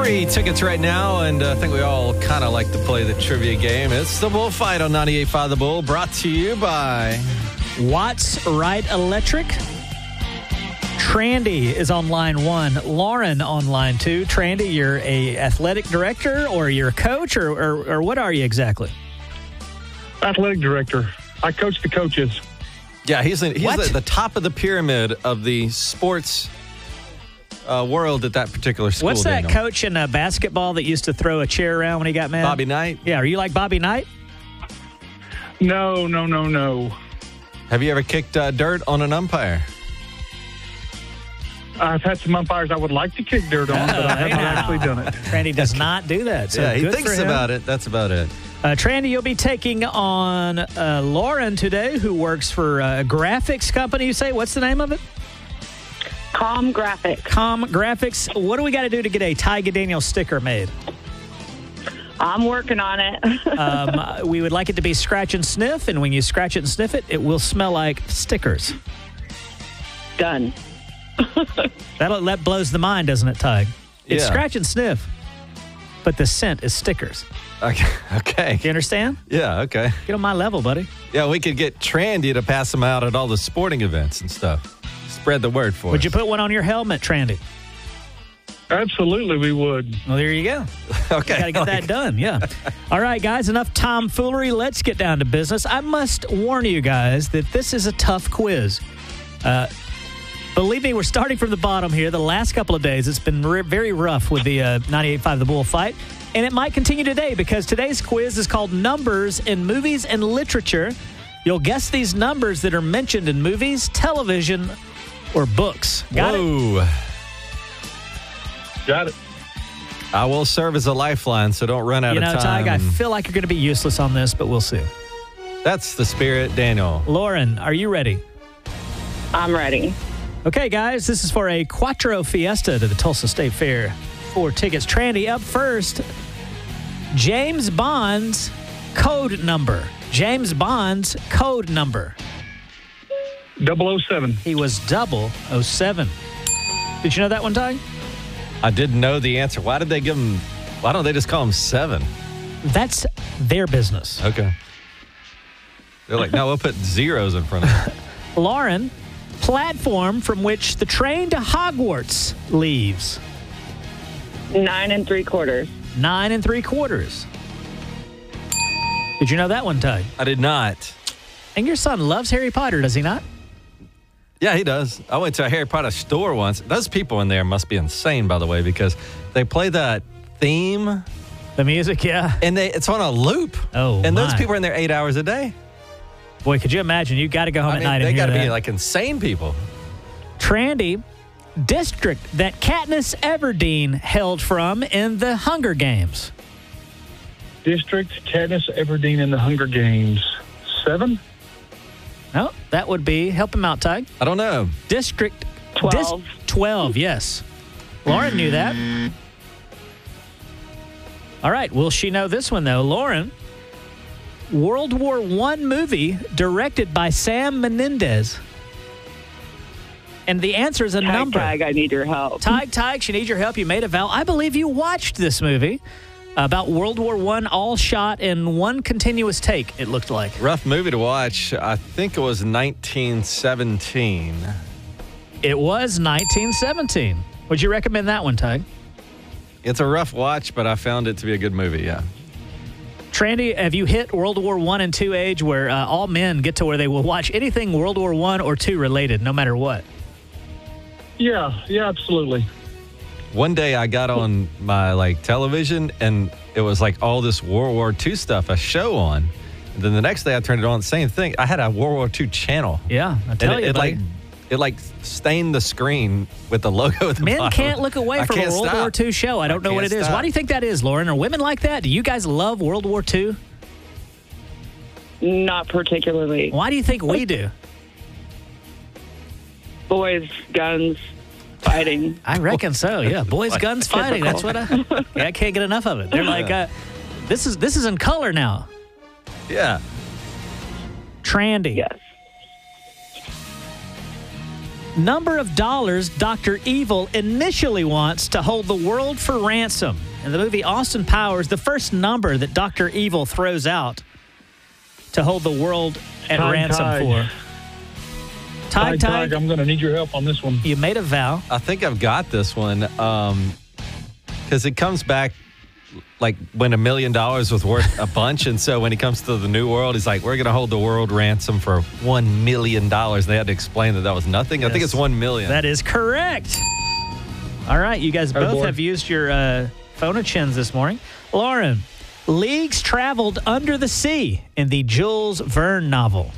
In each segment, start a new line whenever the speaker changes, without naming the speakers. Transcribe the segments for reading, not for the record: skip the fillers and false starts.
free tickets right now, and I think we all kind of like to play the trivia game. It's the Bullfight on 98.5 The Bull, brought to you by
Watts Wright Electric. Trandy is on line 1. Lauren on line 2. Trandy, you're a athletic director, or you're a coach, or what are you exactly?
Athletic director. I coach the coaches.
Yeah, he's the top of the pyramid of the sports world at that particular school.
What's that
Daniel?
coach in basketball that used to throw a chair around when he got mad?
Bobby Knight?
Yeah, are you like Bobby Knight?
No.
Have you ever kicked dirt on an umpire?
I've had some umpires I would like to kick dirt on, but I haven't actually done it.
Trandy does not do that. So
yeah, he
good
thinks
for him.
about it. That's about it.
Trandy, you'll be taking on Lauren today, who works for a graphics company, you say? What's the name of it?
Com Graphics.
Com Graphics. What do we got to do to get a Tyga Daniel sticker made?
I'm working on it.
We would like it to be scratch and sniff, and when you scratch it and sniff it, it will smell like stickers.
Done.
That blows the mind, doesn't it, Tyg? It's
Yeah.
scratch and sniff, but the scent is stickers.
Okay.
Do you understand?
Yeah, okay.
Get on my level, buddy.
Yeah, we could get Trandy to pass them out at all the sporting events and stuff. Spread the word for us.
Would you put one on your helmet, Trandy?
Absolutely, we would.
Well, there you go.
Okay.
Got to get that done, yeah. All right, guys, enough tomfoolery. Let's get down to business. I must warn you guys that this is a tough quiz. Believe me, we're starting from the bottom here. The last couple of days, it's been very rough with the 98.5 The Bullfight. And it might continue today because today's quiz is called Numbers in Movies and Literature. You'll guess these numbers that are mentioned in movies, television, or books. Got it?
Whoa.
Got it.
I will serve as a lifeline, so don't run out of time.
Tyg, I feel like you're going to be useless on this, but we'll see.
That's the spirit, Daniel.
Lauren, are you ready?
I'm ready.
Okay, guys, this is for a Quattro Fiesta to the Tulsa State Fair. 4 tickets. Trandy, up first. James Bond's code number. James Bond's code number.
007.
He was 007. Did you know that one, Ty?
I didn't know the answer. Why did they give him... Why don't they just call him 7?
That's their business.
Okay. They're like, no, we'll put zeros in front of it.
Lauren, platform from which the train to Hogwarts leaves.
9 3/4.
9 3/4. Did you know that one, Ty?
I did not.
And your son loves Harry Potter, does he not?
Yeah, he does. I went to a Harry Potter store once. Those people in there must be insane, by the way, because they play that theme,
The music, yeah.
and it's on a loop.
Oh,
and those
my.
people are in there 8 hours a day.
Boy, could you imagine? You got to go home at night
they
and
got
hear
to be
that.
like insane people.
Trandy, district that Katniss Everdeen held from in the Hunger Games.
District Katniss Everdeen in the Hunger Games. 7?
No, that would be, help him out, Ty.
I don't know.
District
12.
12, yes. Lauren knew that. All right, will she know this one, though? Lauren, World War I movie directed by Sam Menendez. And the answer is a number.
Tag, I need your help.
Tig, she needs your help. You made a vow. I believe you watched this movie about World War I, all shot in one continuous take, it looked like.
Rough movie to watch. I think it was 1917.
It was 1917. Would you recommend that one, Tig?
It's a rough watch, but I found it to be a good movie, yeah.
Trandy, have you hit World War I and II age where all men get to where they will watch anything World War I or II related, no matter what?
Yeah, absolutely.
One day I got on my television and it was like all this World War II stuff, a show on. And then the next day I turned it on, same thing. I had a World War II channel.
Yeah, I tell
And
you, buddy.
it stained the screen with the logo at the
Men
bottom.
can't look away from a
can't
World
stop.
War II show. I don't know what it
can't
is.
stop.
Why do you think that is, Lauren? Are women like that? Do you guys love World War II?
Not particularly.
Why do you think we do?
Boys, guns, fighting.
I reckon so, yeah. Boys, guns, fighting. That's what I can't get enough of it. They're like, this is in color now.
Yeah.
Trandy.
Yes.
Number of dollars Dr. Evil initially wants to hold the world for ransom. In the movie Austin Powers, the first number that Dr. Evil throws out to hold the world at ransom for.
Tig, I'm going to need your help on this one.
You made a vow.
I think I've got this one because it comes back like when $1 million was worth a bunch. And so when he comes to the new world, he's like, we're going to hold the world ransom for $1 million. They had to explain that was nothing. I think it's $1 million.
That is correct. All right. You guys both have used your phone of chins this morning. Lauren, leagues traveled under the sea in the Jules Verne novel.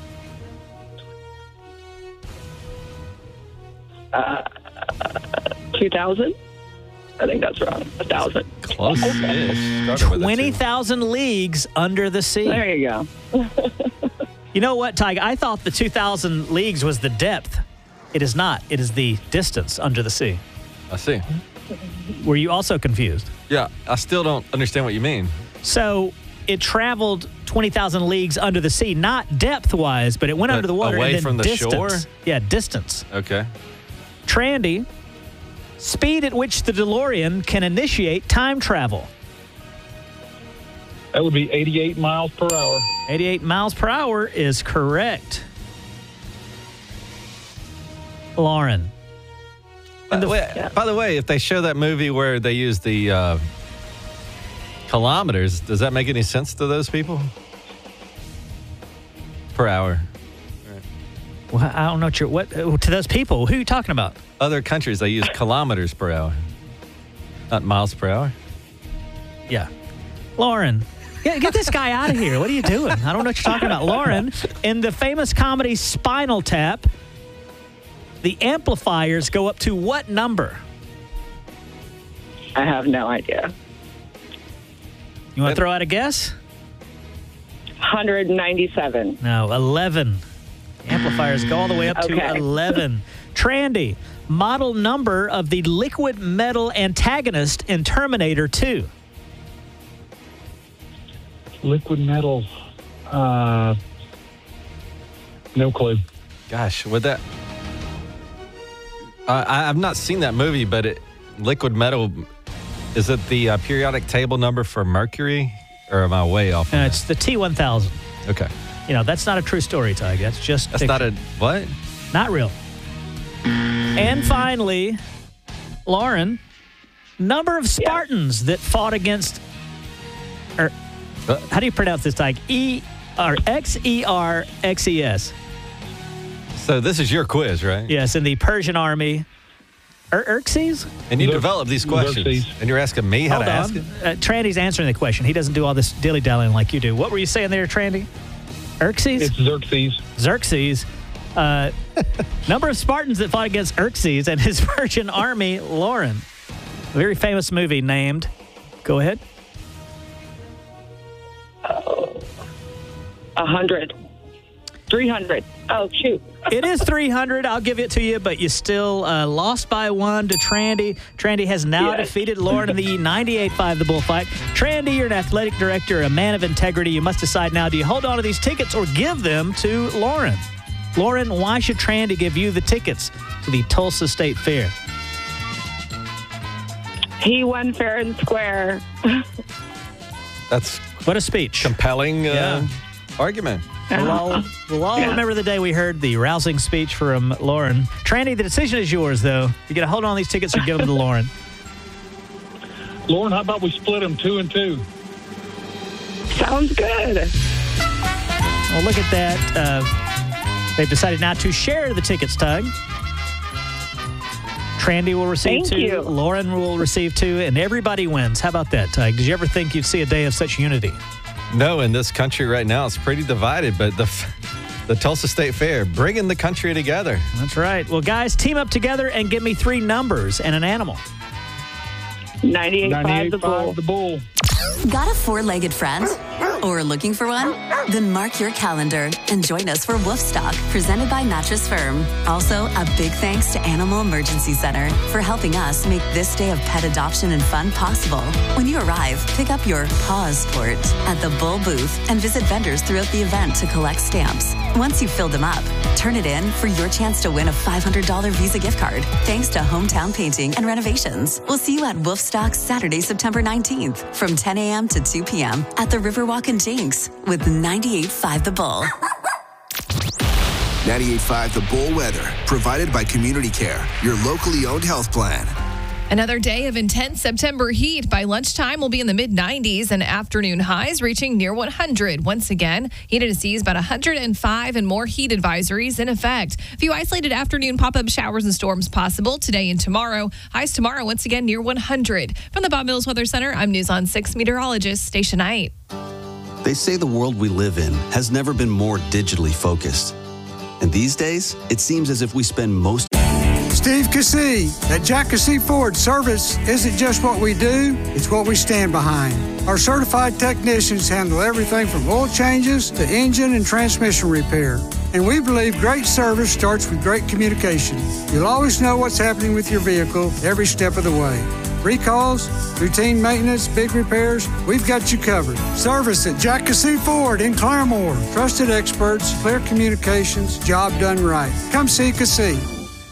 2,000? I think that's wrong. 1,000.
Close-ish.
20,000 leagues under the sea.
There you go.
You know what, Tig? I thought the 2,000 leagues was the depth. It is not. It is the distance under the sea.
I see.
Were you also confused?
Yeah, I still don't understand what you mean.
So it traveled 20,000 leagues under the sea, not depth-wise, but it went under the water.
Away
and then
from the
distance.
shore?
Yeah, distance.
Okay.
Trandy, speed at which the DeLorean can initiate time travel.
That would be 88 miles per hour.
88 miles per hour is correct. Lauren.
By the way, if they show that movie where they use the kilometers, does that make any sense to those people? Per hour.
Well, I don't know what to those people. Who are you talking about?
Other countries, they use kilometers per hour, not miles per hour.
Yeah. Lauren, get this guy out of here. What are you doing? I don't know what you're talking about. Lauren, in the famous comedy Spinal Tap, the amplifiers go up to what number?
I have no idea.
You want to throw out a guess?
197.
No, 11. Amplifiers go all the way up to 11. Trandy, model number of the liquid metal antagonist in Terminator 2.
Liquid metal. No clue.
Gosh, would that... I've not seen that movie, but liquid metal, is it the periodic table number for Mercury? Or am I way off?
It's the T-1000.
Okay.
You know, that's not a true story, Tig. That's just
That's
fiction.
not a... What?
Not real. And finally, Lauren, number of Spartans that fought against... how do you pronounce this, Tig? Xerxes.
So this is your quiz, right?
Yes, in the Persian army. Xerxes?
And you develop these questions.
Xerxes.
And you're asking me how
Hold
to
on.
ask it?
Trandy's answering the question. He doesn't do all this dilly-dallying like you do. What were you saying there, Trandy? Xerxes?
It's Xerxes.
Xerxes. Number of Spartans that fought against Xerxes and his Persian army, Lauren. A very famous movie named. Go ahead.
100. 300. Oh, shoot.
It is 300. I'll give it to you, but you still lost by 1 to Trandy. Trandy has now defeated Lauren in the 98.5 The Bullfight. Trandy, you're an athletic director, a man of integrity. You must decide now, do you hold on to these tickets or give them to Lauren? Lauren, why should Trandy give you the tickets to the Tulsa State Fair?
He won fair and square.
That's
What a speech.
compelling argument.
We'll all remember the day we heard the rousing speech from Lauren. Trandy, the decision is yours, though. You got to hold on to these tickets or give them to Lauren.
Lauren, how about we split them 2 and 2?
Sounds good.
Well, look at that. They've decided now to share the tickets, Tug. Trandy will receive
Thank
2,
you.
Lauren will receive 2, and everybody wins. How about that, Tug? Did you ever think you'd see a day of such unity?
No, in this country right now, it's pretty divided, but the Tulsa State Fair, bringing the country together.
That's right. Well, guys, team up together and give me 3 numbers and an animal.
98.5 The Bull.
98.5 The Bull.
Got a 4-legged friend? Or looking for one? Then mark your calendar and join us for Woofstock, presented by Mattress Firm. Also, a big thanks to Animal Emergency Center for helping us make this day of pet adoption and fun possible. When you arrive, pick up your paws sport at the Bull booth and visit vendors throughout the event to collect stamps. Once you've filled them up, turn it in for your chance to win a $500 Visa gift card, thanks to Hometown Painting and Renovations. We'll see you at Woofstock Saturday, September 19th from 10 a.m. to 2 p.m. at the Riverwalk in Jinx with 98.5 The Bull.
98.5 The Bull weather, provided by Community Care, your locally owned health plan.
Another day of intense September heat. By lunchtime, we'll be in the mid-90s and afternoon highs reaching near 100. Once again, heated to seas about 105 and more heat advisories in effect. A few isolated afternoon pop-up showers and storms possible today and tomorrow. Highs tomorrow, once again, near 100. From the Bob Mills Weather Center, I'm News on 6 meteorologist Stacia Knight.
They say the world we live in has never been more digitally focused. And these days, it seems as if we spend most...
Steve Cassey at Jack Cassey Ford. Service isn't just what we do, it's what we stand behind. Our certified technicians handle everything from oil changes to engine and transmission repair. And we believe great service starts with great communication. You'll always know what's happening with your vehicle every step of the way. Recalls, routine maintenance, big repairs, we've got you covered. Service at Jack Cassey Ford in Claremore. Trusted experts, clear communications, job done right. Come see Cassey.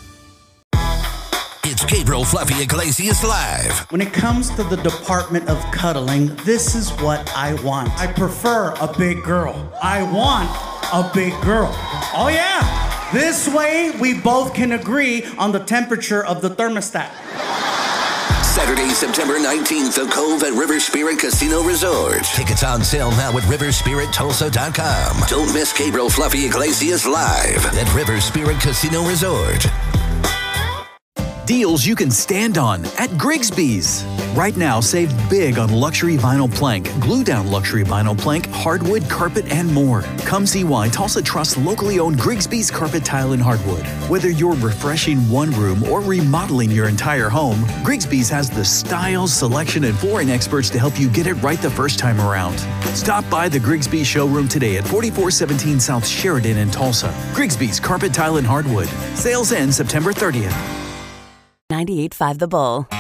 It's Gabriel Fluffy Iglesias Live.
When it comes to the department of cuddling, this is what I want. I prefer a big girl. I want a big girl. Oh yeah! This way we both can agree on the temperature of the thermostat.
Saturday, September 19th, The Cove at River Spirit Casino Resort. Tickets on sale now at riverspirittulsa.com. Don't miss Gabriel Fluffy Iglesias Live at River Spirit Casino Resort.
Deals you can stand on at Grigsby's. Right now, save big on luxury vinyl plank, glue-down luxury vinyl plank, hardwood, carpet, and more. Come see why Tulsa trusts locally owned Grigsby's Carpet Tile and Hardwood. Whether you're refreshing one room or remodeling your entire home, Grigsby's has the styles, selection, and flooring experts to help you get it right the first time around. Stop by the Grigsby's showroom today at 4417 South Sheridan in Tulsa. Grigsby's Carpet Tile and Hardwood. Sales end September 30th.
98.5 The Bull.